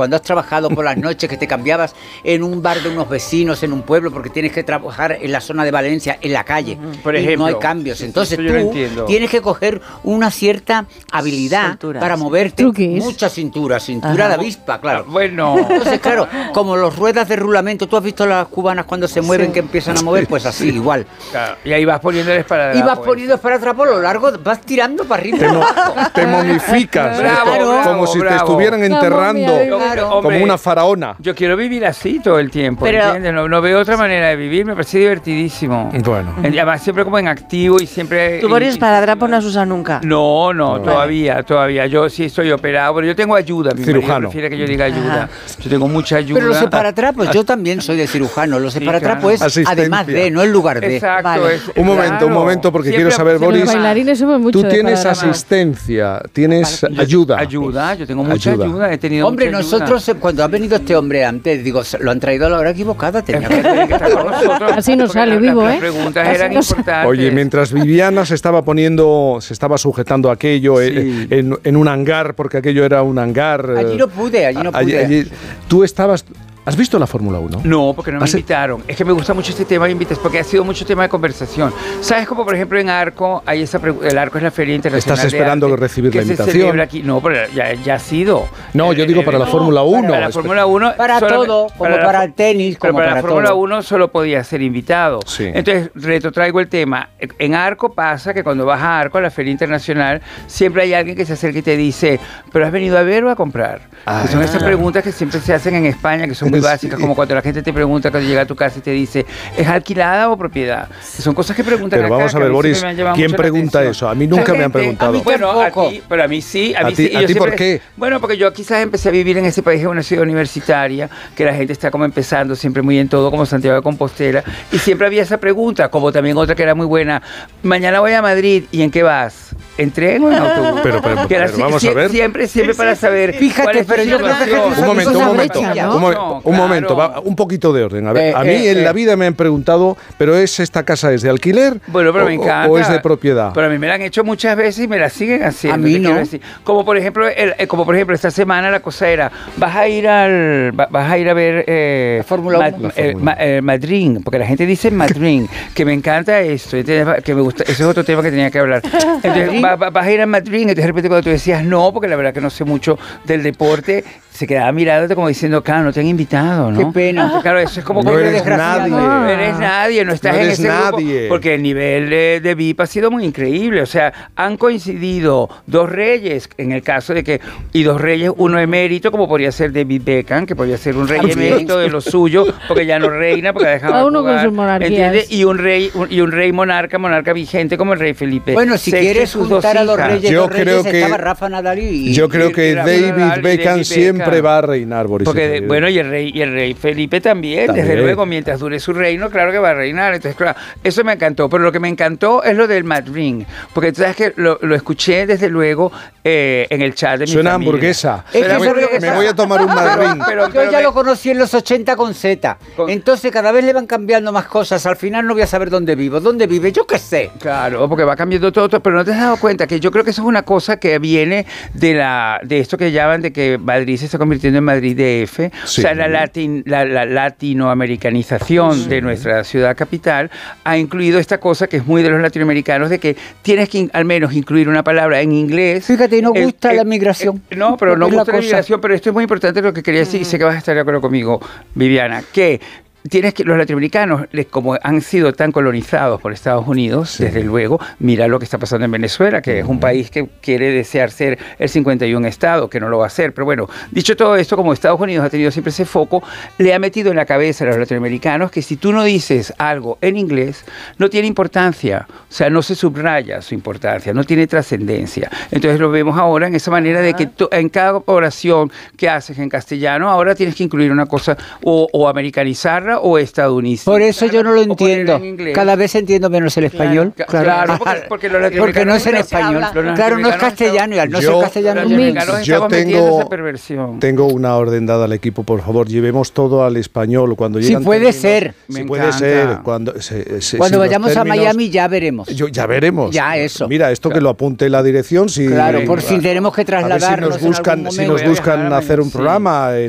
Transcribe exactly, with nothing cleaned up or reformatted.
cuando has trabajado por las noches, que te cambiabas en un bar de unos vecinos en un pueblo porque tienes que trabajar en la zona de Valencia, en la calle, uh-huh. por ejemplo, y no hay cambios. Entonces tú tienes que coger una cierta habilidad Cintura, para moverte. ¿Truquis? Mucha cintura, cintura Ajá. de avispa, claro. Bueno. Entonces, claro, como los ruedas de rulamento, ¿tú has visto las cubanas cuando se mueven sí. que empiezan a mover? Pues así, sí. igual. Claro. Y ahí vas poniendo el esparadrapo. Y vas poniendo el esparadrapo a lo largo, vas tirando para arriba. Te, mo te momificas, bravo, esto, bravo, como si bravo. te estuvieran enterrando, claro. como Hombre, una faraona. Yo quiero vivir así todo el tiempo, Pero, ¿entiendes? No, no veo otra manera de vivir, me parece divertidísimo. Bueno. Además, siempre como en activo y siempre... ¿Tú por esparadrapo no has usado nunca? No, no, no. todavía, todavía. Yo sí estoy operado, pero yo tengo ayuda. Mi cirujano. Prefiere que yo diga ayuda. Ajá. Yo tengo mucha ayuda. Pero los esparatrapos, yo también soy de cirujano. Los esparatrapos sí, es claro. además de, no en lugar de. Exacto. Vale. Es, un momento, claro. un momento, porque Siempre, quiero saber, Boris. Los bailarines somos mucho tú tienes de asistencia, tienes Yo, ayuda. Ayuda, yo tengo mucha ayuda. ayuda he tenido hombre, mucha nosotros, ayuda. cuando ha venido este hombre antes, digo, lo han traído a la hora equivocada. Tenía que, que estar con nosotros. Así no sale las, vivo, las ¿eh? preguntas Así eran no importantes. Oye, mientras Viviana se estaba poniendo, se estaba sujetando aquello Sí. en, en un hangar, porque aquello era un hangar. Allí no pude, allí no pude. Allí, allí, tú estabas... ¿Has visto la Fórmula uno? No, porque no me ¿Has... invitaron. Es que me gusta mucho este tema de invitas, porque ha sido mucho tema de conversación. ¿Sabes? Como por ejemplo en Arco, hay esa el Arco es la Feria Internacional. ¿Estás esperando de arte, recibir que la invitación? Se celebra aquí. No, pero ya, ya ha sido. No, yo digo para la Fórmula uno. Para la Fórmula uno. Para todo, como para, para el tenis, como pero para, para la Fórmula todo. uno solo podía ser invitado. Sí. Entonces, retrotraigo el tema. En Arco pasa que cuando vas a Arco, a la Feria Internacional, siempre hay alguien que se acerca y te dice, ¿pero has venido a ver o a comprar? Ah, que son esas claro. preguntas que siempre se hacen en España, que son muy Sí. básicas, como cuando la gente te pregunta cuando llega a tu casa y te dice, ¿es alquilada o propiedad? Que son cosas que preguntan Pero acá, vamos a que ver, mí Boris, ¿quién pregunta eso? A mí nunca me han preguntado. A mí Bueno, a tampoco. ti, pero a mí sí. A, ¿A mí ti- sí. Y a yo ti por siempre- qué? Bueno, porque yo quizás empecé a vivir en ese país, en una ciudad universitaria, que la gente está como empezando siempre muy en todo, como Santiago de Compostela, y siempre había esa pregunta, como también otra que era muy buena, mañana voy a Madrid, ¿y en qué vas? ¿En tren o en autobús? Pero, pero, Que era pero si- vamos si- a ver. Siempre, siempre para saber Fíjate, cuál es tu pero yo creo que situación. Jesús Un momento, un Esa momento, brecha, ¿no? un, mo- No, un claro. momento, va, un poquito de orden. A ver, Eh, a mí eh, en eh. la vida me han preguntado, ¿pero es esta casa es de alquiler? Bueno, pero o, me o- encanta. ¿O es de propiedad? Pero a mí me la han hecho muchas veces y me la siguen haciendo. A mí te no. quiero decir. Como por ejemplo, el- eh, como por ejemplo esta semana la cosa era, vas a ir al, va- vas a ir a ver eh, La Fórmula Ma- uno. eh, La Ma- eh, Madrid, porque la gente dice Madrid, que me encanta esto, ¿entiendes? Que me gusta, ese es otro tema que tenía que hablar. Entonces, va- va- vas a ir a Madrid, entonces de repente cuando tú decías no, porque la verdad que no sé mucho del deporte, se quedaba mirándote como diciendo, claro, no te han invitado, ¿no? Qué pena. Entonces, claro, eso es como No que eres desgraciado. nadie. no eres nadie, no estás No en eres ese grupo, nadie. porque el nivel de, de V I P ha sido muy increíble. O sea, han coincidido dos reyes, en el caso de que, y dos reyes, uno emérito, como podría ser David Beckham, que podría ser un rey También. emérito de lo suyo, porque ya no reina, porque ha dejado Cada de uno con jugar, sus monarquías. ¿entiendes? Y un rey, un- y un rey monarca, monarca vigente como el rey Felipe. Bueno, si Sexto y quieres sus dos juntar a los hijas. reyes, Yo dos reyes, creo que- estaba Rafa Nadal y... Yo creo y- que y David Nadal y Beckham David siempre Beckham. va a reinar, Boris. Porque, Izaguirre. bueno, y el rey y el rey Felipe también, También. desde luego, mientras dure su reino, claro que va a reinar. Entonces, claro, eso me encantó. Pero lo que me encantó es lo del Madrid, porque tú sabes que lo, lo escuché, desde luego, eh, en el chat de mi Suena a familia. hamburguesa. Es que Suena a eso es lo que hamburguesa. Me voy a tomar un Madrid. Pero- Yo pero ya me- lo conocí en los ochenta con Z. Con- Entonces cada vez le van cambiando más cosas. Al final no voy a saber dónde vivo. ¿Dónde vive? Yo qué sé. Claro, porque va cambiando todo, todo, pero no te has dado cuenta que yo creo que eso es una cosa que viene de la de esto que llaman de que Madrid se está convirtiendo en Madrid D F, Sí. o sea, la, latin, la, la latinoamericanización sí. de nuestra ciudad capital ha incluido esta cosa que es muy de los latinoamericanos, de que tienes que in, al menos incluir una palabra en inglés. Fíjate, y no el, gusta el, la migración. El, no, pero no es la gusta la, cosa. migración, pero esto es muy importante lo que quería decir, y sé que vas a estar de acuerdo conmigo, Viviana, que tienes que los latinoamericanos, les, como han sido tan colonizados por Estados Unidos, sí. desde luego, mira lo que está pasando en Venezuela, que uh-huh. es un país que quiere desear ser el cincuenta y un estado, que no lo va a ser. Pero bueno, dicho todo esto, como Estados Unidos ha tenido siempre ese foco, le ha metido en la cabeza a los latinoamericanos que si tú no dices algo en inglés, no tiene importancia. O sea, no se subraya su importancia, no tiene trascendencia. Entonces lo vemos ahora en esa manera uh-huh. de que to, en cada oración que haces en castellano, ahora tienes que incluir una cosa o, o americanizarla o estadounidense. Por eso yo no lo entiendo. Cada vez entiendo menos el español. Claro, claro, claro porque, porque, los porque no es en español. Claro, no es castellano y al no yo, ser castellano los yo tengo, esa perversión. tengo una orden dada al equipo, por favor, llevemos todo al español. Cuando sí, llegan puede términos, ser. Sí, puede ser. Cuando, se, se, cuando si vayamos términos, a Miami ya veremos. Yo, ya veremos. Ya eso. Mira, esto claro. que lo apunte la dirección. Si, claro, por si tenemos que trasladarnos. A ver si nos buscan, si nos buscan hacer un programa en